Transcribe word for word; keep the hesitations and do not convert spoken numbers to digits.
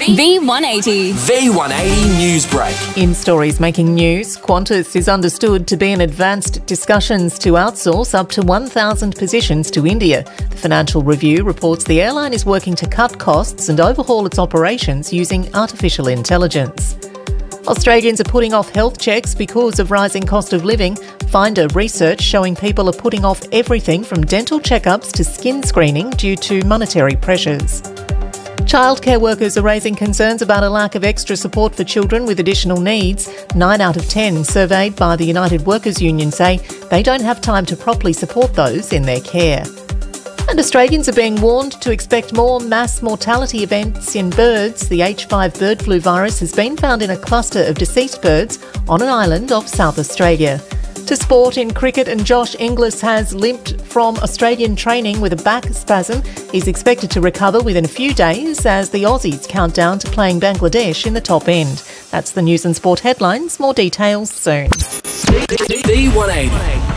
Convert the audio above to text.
V one eighty. V one eighty News Break. In stories making news, Qantas is understood to be in advanced discussions to outsource up to one thousand positions to India. The Financial Review reports the airline is working to cut costs and overhaul its operations using artificial intelligence. Australians are putting off health checks because of rising cost of living. Finder research showing people are putting off everything from dental checkups to skin screening due to monetary pressures. Childcare workers are raising concerns about a lack of extra support for children with additional needs. Nine out of ten surveyed by the United Workers Union say they don't have time to properly support those in their care. And Australians are being warned to expect more mass mortality events in birds. The H five bird flu virus has been found in a cluster of deceased birds on an island off South Australia. To sport in cricket, and Josh Inglis has limped from Australian training with a back spasm. He's expected to recover within a few days as the Aussies count down to playing Bangladesh in the top end. That's the news and sport headlines. More details soon. V one eighty.